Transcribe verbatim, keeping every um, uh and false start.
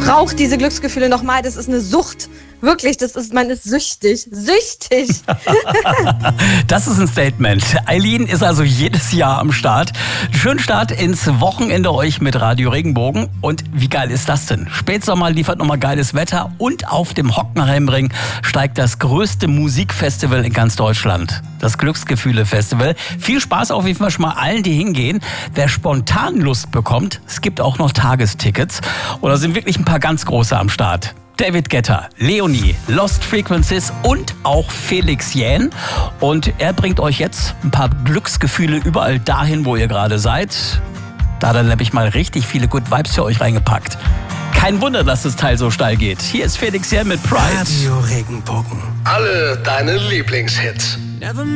brauche diese Glücksgefühle nochmal. Das ist eine Sucht. Wirklich, das ist, man ist süchtig. Süchtig. Das ist ein Statement. Eileen ist also jedes Jahr am Start. Schönen Start ins Wochenende euch mit Radio Regenbogen. Und wie geil ist das denn? Spätsommer liefert nochmal geiles Wetter und auf dem Hockenheimring steigt das größte Musikfestival in ganz Deutschland. Das Glücksgefühle-Festival. Viel Spaß auf jeden Fall schon mal allen, die hingehen. Wer spontan Lust bekommt, es gibt auch noch Tagestickets. Und da sind wirklich ein paar ganz große am Start. David Guetta, Leonie, Lost Frequencies und auch Felix Jähn. Und er bringt euch jetzt ein paar Glücksgefühle überall dahin, wo ihr gerade seid. Da dann habe ich mal richtig viele Good Vibes für euch reingepackt. Kein Wunder, dass das Teil so steil geht. Hier ist Felix Jähn mit Pride. Radio Regenbogen. Alle deine Lieblingshits. Never